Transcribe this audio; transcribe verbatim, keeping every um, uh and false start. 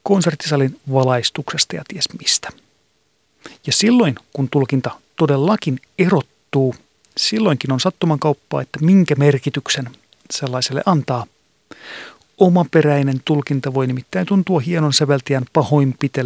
konserttisalin valaistuksesta ja ties mistä. Ja silloin, kun tulkinta todellakin erottuu, silloinkin on sattumankauppaa, että minkä merkityksen sellaiselle antaa. Omaperäinen tulkinta voi nimittäin tuntua hienon säveltäjän pahoinpitelevalta